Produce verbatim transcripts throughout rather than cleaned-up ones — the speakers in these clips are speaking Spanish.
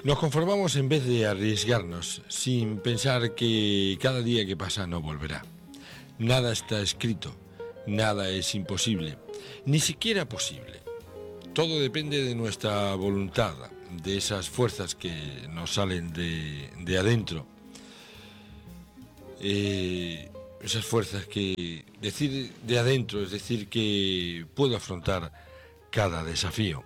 Nos conformamos en vez de arriesgarnos, sin pensar que cada día que pasa no volverá. Nada está escrito, nada es imposible, ni siquiera posible. Todo depende de nuestra voluntad, de esas fuerzas que nos salen de, de adentro. Eh, esas fuerzas que decir de adentro es decir que puedo afrontar cada desafío.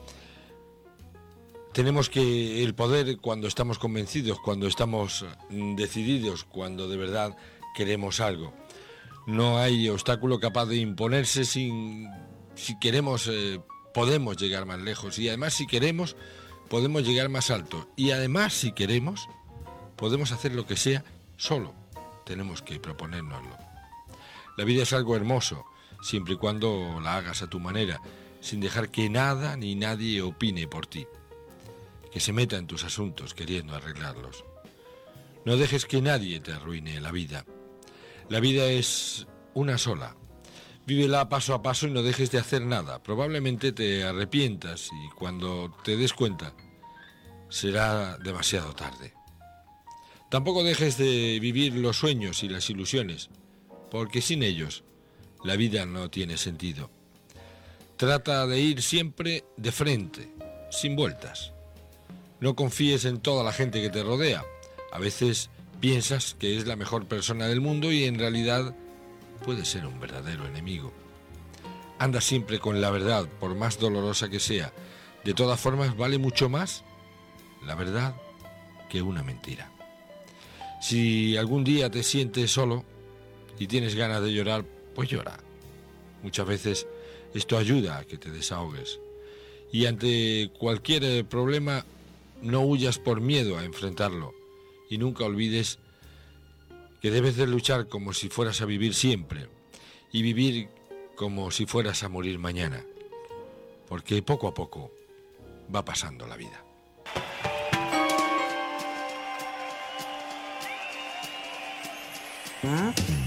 Tenemos que el poder cuando estamos convencidos, cuando estamos decididos, cuando de verdad queremos algo. No hay obstáculo capaz de imponerse sin, si queremos, eh, podemos llegar más lejos. Y además si queremos, podemos llegar más alto. Y además si queremos, podemos hacer lo que sea solo. Tenemos que proponérnoslo. La vida es algo hermoso, siempre y cuando la hagas a tu manera, sin dejar que nada ni nadie opine por ti, que se meta en tus asuntos queriendo arreglarlos. No dejes que nadie te arruine la vida. La vida es una sola. Vívela paso a paso y no dejes de hacer nada. Probablemente te arrepientas y cuando te des cuenta será demasiado tarde. Tampoco dejes de vivir los sueños y las ilusiones, porque sin ellos la vida no tiene sentido. Trata de ir siempre de frente, sin vueltas. No confíes en toda la gente que te rodea. A veces piensas que es la mejor persona del mundo y en realidad puede ser un verdadero enemigo. Anda siempre con la verdad, por más dolorosa que sea. De todas formas, vale mucho más la verdad que una mentira. Si algún día te sientes solo y tienes ganas de llorar, pues llora. Muchas veces esto ayuda a que te desahogues. Y ante cualquier problema, no huyas por miedo a enfrentarlo. Y nunca olvides que debes de luchar como si fueras a vivir siempre. Y vivir como si fueras a morir mañana. Porque poco a poco va pasando la vida. ¿Mm?